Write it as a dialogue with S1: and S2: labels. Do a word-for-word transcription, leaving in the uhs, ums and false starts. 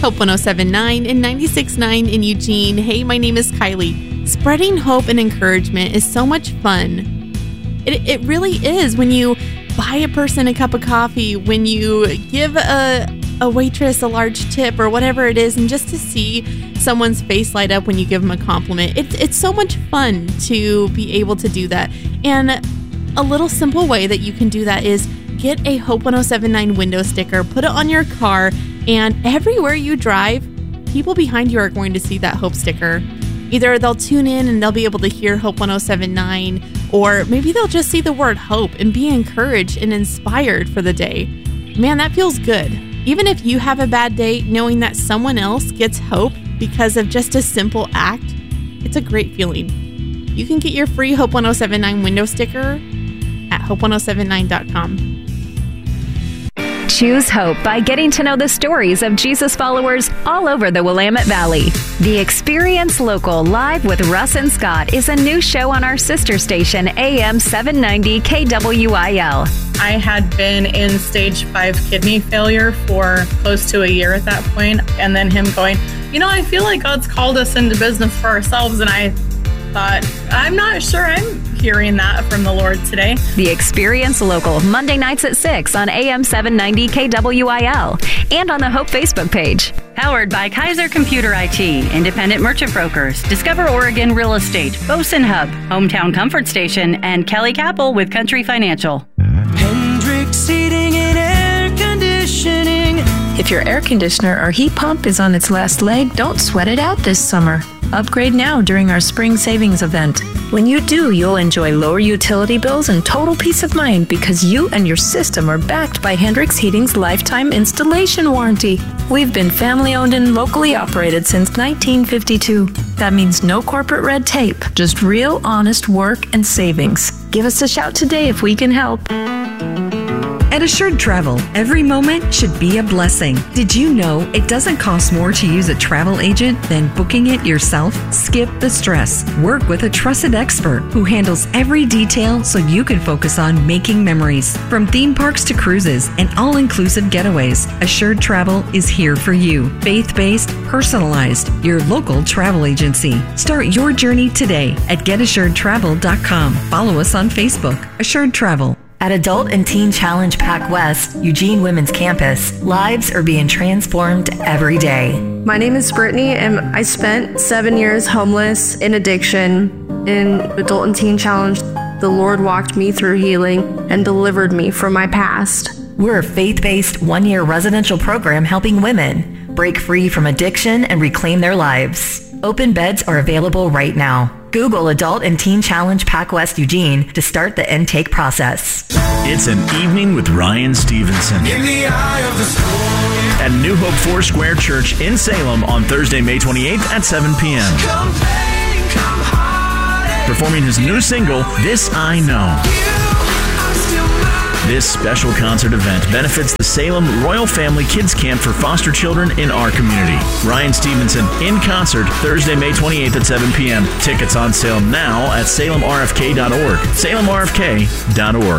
S1: Hope one oh seven point nine and ninety-six point nine in Eugene. Hey, my name is Kylie. Spreading hope and encouragement is so much fun. It, it really is. When you buy a person a cup of coffee, when you give a, a waitress a large tip or whatever it is, and just to see someone's face light up when you give them a compliment, it, it's so much fun to be able to do that. And a little simple way that you can do that is get a Hope one oh seven point nine window sticker, put it on your car, and everywhere you drive, people behind you are going to see that Hope sticker. Either they'll tune in and they'll be able to hear Hope one oh seven point nine, or maybe they'll just see the word hope and be encouraged and inspired for the day. Man, that feels good. Even if you have a bad day, knowing that someone else gets hope because of just a simple act, it's a great feeling. You can get your free Hope one oh seven point nine window sticker at hope one oh seven nine dot com.
S2: Choose hope by getting to know the stories of Jesus followers all over the Willamette Valley. The Experience Local Live with Russ and Scott is a new show on our sister station, A M seven ninety K W I L.
S3: I had been in stage five kidney failure for close to a year at that point, and then him going, you know, I feel like God's called us into business for ourselves, and I thought, I'm not sure I'm hearing that from the Lord today.
S2: The Experience Local, Monday nights at six on A M seven ninety K W I L and on the Hope Facebook page.
S4: Powered by Kaiser Computer I T, Independent Merchant Brokers, Discover Oregon Real Estate, Bosun Hub, Hometown Comfort Station, and Kelly Capel with Country Financial.
S5: Hendrix Heating and Air Conditioning.
S6: If your air conditioner or heat pump is on its last leg, don't sweat it out this summer. Upgrade now during our spring savings event. When you do, you'll enjoy lower utility bills and total peace of mind because you and your system are backed by Hendrix Heating's lifetime installation warranty. We've been family-owned and locally operated since nineteen fifty-two. That means no corporate red tape, just real honest work and savings. Give us a shout today if we can help.
S7: At Assured Travel, every moment should be a blessing. Did you know it doesn't cost more to use a travel agent than booking it yourself? Skip the stress. Work with a trusted expert who handles every detail so you can focus on making memories. From theme parks to cruises and all-inclusive getaways, Assured Travel is here for you. Faith-based, personalized, your local travel agency. Start your journey today at get assured travel dot com. Follow us on Facebook. Assured Travel.
S8: At Adult and Teen Challenge Pac West, Eugene Women's Campus, lives are being transformed every day.
S9: My name is Brittany, and I spent seven years homeless in addiction. In Adult and Teen Challenge, the Lord walked me through healing and delivered me from my past.
S8: We're a faith-based one-year residential program helping women break free from addiction and reclaim their lives. Open beds are available right now. Google Adult and Teen Challenge Pac West Eugene to start the intake process.
S10: It's an evening with Ryan Stevenson
S5: In the eye of the storm.
S10: at New Hope Foursquare Church in Salem on Thursday, May twenty-eighth at seven p.m.
S5: Come pain, come heartache.
S10: Performing his new single, This I Know. This special concert event benefits the Salem Royal Family Kids Camp for foster children in our community. Ryan Stevenson in concert Thursday, May twenty-eighth at seven p.m. Tickets on sale now at salem r f k dot org. salem r f k dot org.